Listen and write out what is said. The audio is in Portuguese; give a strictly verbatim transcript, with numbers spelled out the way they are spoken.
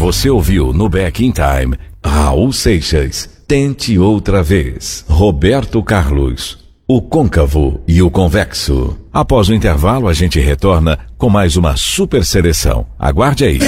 Você ouviu no Back in Time, Raul Seixas, Tente Outra Vez, Roberto Carlos, o côncavo e o convexo. Após o intervalo, a gente retorna com mais uma super seleção. Aguarde aí.